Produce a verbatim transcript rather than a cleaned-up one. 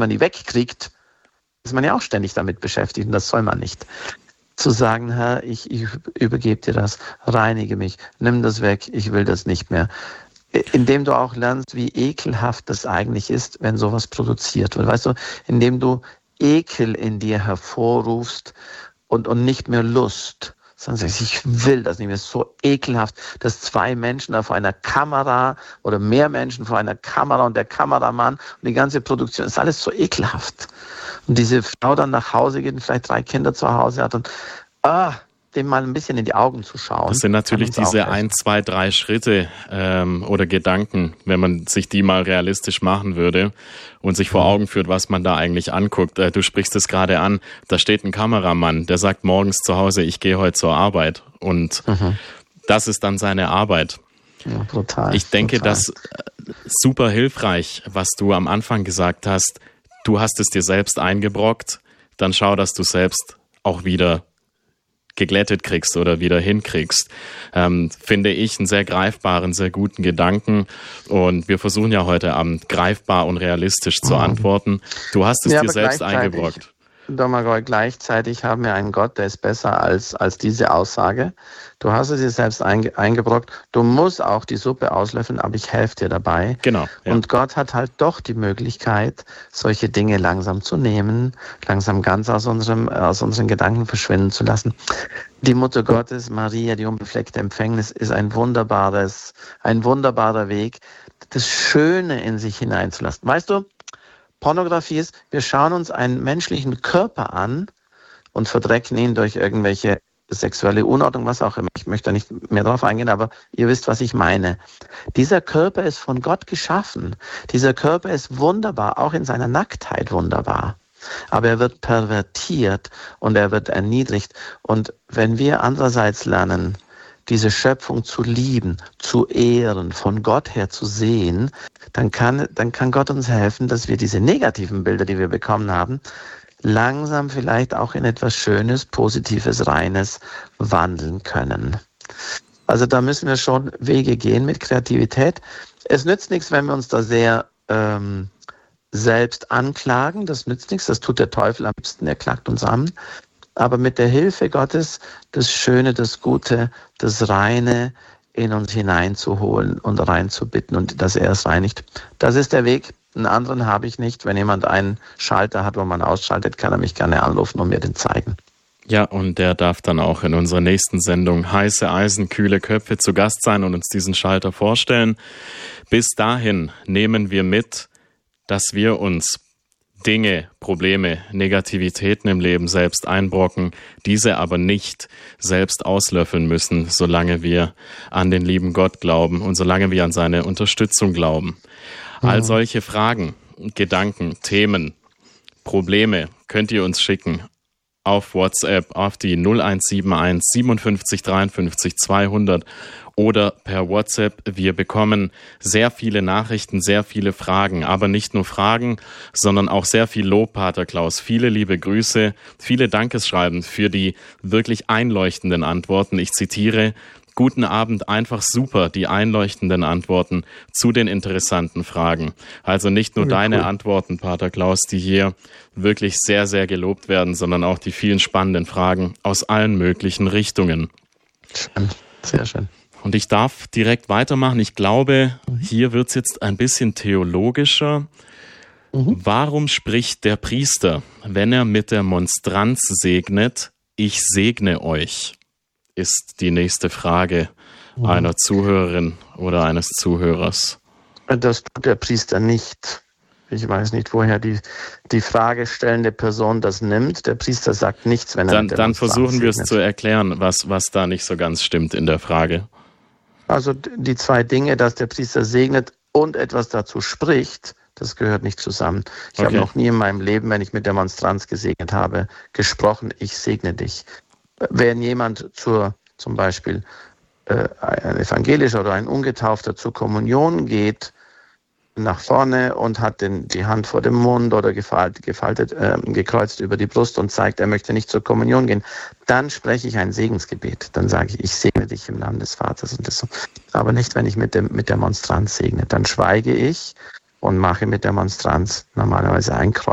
man die wegkriegt, ist man ja auch ständig damit beschäftigt und das soll man nicht. Zu sagen, Herr, ich, ich übergebe dir das, reinige mich, nimm das weg, ich will das nicht mehr. Indem du auch lernst, wie ekelhaft das eigentlich ist, wenn sowas produziert wird. Weißt du, indem du Ekel in dir hervorrufst und, und nicht mehr Lust. Sondern sagst, ich will das nicht mehr. Es ist so ekelhaft, dass zwei Menschen da vor einer Kamera oder mehr Menschen vor einer Kamera und der Kameramann und die ganze Produktion, ist alles so ekelhaft. Und diese Frau dann nach Hause geht und vielleicht drei Kinder zu Hause hat und ah, dem mal ein bisschen in die Augen zu schauen. Das sind natürlich diese ein, zwei, drei Schritte ähm, oder Gedanken, wenn man sich die mal realistisch machen würde und sich vor Augen führt, was man da eigentlich anguckt. Äh, du sprichst es gerade an, da steht ein Kameramann, der sagt morgens zu Hause, ich gehe heute zur Arbeit und mhm. das ist dann seine Arbeit. Ja, brutal. Ich denke, brutal. das super hilfreich, was du am Anfang gesagt hast. Du hast es dir selbst eingebrockt, dann schau, dass du selbst auch wieder geglättet kriegst oder wieder hinkriegst, ähm, finde ich einen sehr greifbaren, sehr guten Gedanken. Und wir versuchen ja heute Abend greifbar und realistisch zu antworten. Du hast es ja, dir selbst eingebrockt. Domagoj, gleichzeitig haben wir einen Gott, der ist besser als, als diese Aussage. Du hast es dir selbst einge, eingebrockt. Du musst auch die Suppe auslöffeln, aber ich helfe dir dabei. Genau. Ja. Und Gott hat halt doch die Möglichkeit, solche Dinge langsam zu nehmen, langsam ganz aus unserem, aus unseren Gedanken verschwinden zu lassen. Die Mutter Gottes, Maria, die unbefleckte Empfängnis, ist ein wunderbares, ein wunderbarer Weg, das Schöne in sich hineinzulassen. Weißt du, Pornografie ist, wir schauen uns einen menschlichen Körper an und verdrecken ihn durch irgendwelche sexuelle Unordnung, was auch immer. Ich möchte da nicht mehr drauf eingehen, aber ihr wisst, was ich meine. Dieser Körper ist von Gott geschaffen. Dieser Körper ist wunderbar, auch in seiner Nacktheit wunderbar. Aber er wird pervertiert und er wird erniedrigt. Und wenn wir andererseits lernen, diese Schöpfung zu lieben, zu ehren, von Gott her zu sehen, dann kann, dann kann Gott uns helfen, dass wir diese negativen Bilder, die wir bekommen haben, langsam vielleicht auch in etwas Schönes, Positives, Reines wandeln können. Also da müssen wir schon Wege gehen mit Kreativität. Es nützt nichts, wenn wir uns da sehr ähm, selbst anklagen. Das nützt nichts, das tut der Teufel am liebsten, er klagt uns an. Aber mit der Hilfe Gottes das Schöne, das Gute, das Reine in uns hineinzuholen und reinzubitten und dass er es reinigt. Das ist der Weg. Einen anderen habe ich nicht. Wenn jemand einen Schalter hat, wo man ausschaltet, kann er mich gerne anrufen und mir den zeigen. Ja, und der darf dann auch in unserer nächsten Sendung Heiße Eisen, kühle Köpfe zu Gast sein und uns diesen Schalter vorstellen. Bis dahin nehmen wir mit, dass wir uns Dinge, Probleme, Negativitäten im Leben selbst einbrocken, diese aber nicht selbst auslöffeln müssen, solange wir an den lieben Gott glauben und solange wir an seine Unterstützung glauben. Mhm. All solche Fragen, Gedanken, Themen, Probleme könnt ihr uns schicken auf WhatsApp auf die null eins sieben eins siebenundfünfzig dreiundfünfzig zweihundert oder per WhatsApp. Wir bekommen sehr viele Nachrichten, sehr viele Fragen, aber nicht nur Fragen, sondern auch sehr viel Lob, Pater Klaus. Viele liebe Grüße, viele Dankesschreiben für die wirklich einleuchtenden Antworten. Ich zitiere: Guten Abend, einfach super, die einleuchtenden Antworten zu den interessanten Fragen. Also nicht nur ja, deine cool. Antworten, Pater Klaus, die hier wirklich sehr, sehr gelobt werden, sondern auch die vielen spannenden Fragen aus allen möglichen Richtungen. Schön, sehr schön. Und ich darf direkt weitermachen. Ich glaube, hier wird's jetzt ein bisschen theologischer. Mhm. Warum spricht der Priester, wenn er mit der Monstranz segnet, ich segne euch? Ist die nächste Frage mhm. einer Zuhörerin oder eines Zuhörers. Das tut der Priester nicht. Ich weiß nicht, woher die, die fragestellende Person das nimmt. Der Priester sagt nichts, wenn er dann, mit der Dann Monstranz versuchen wir es segnet. zu erklären, was, was da nicht so ganz stimmt in der Frage. Also die zwei Dinge, dass der Priester segnet und etwas dazu spricht, das gehört nicht zusammen. Ich okay. habe noch nie in meinem Leben, wenn ich mit der Monstranz gesegnet habe, gesprochen, ich segne dich. Wenn jemand zur, zum Beispiel äh, ein Evangelischer oder ein Ungetaufter zur Kommunion geht, nach vorne und hat den, die Hand vor dem Mund oder gefaltet, gefaltet, äh, gekreuzt über die Brust und zeigt, er möchte nicht zur Kommunion gehen, dann spreche ich ein Segensgebet. Dann sage ich, ich segne dich im Namen des Vaters und des Sohnes. Aber nicht, wenn ich mit, dem, mit der Monstranz segne. Dann schweige ich und mache mit der Monstranz normalerweise ein Kreuz.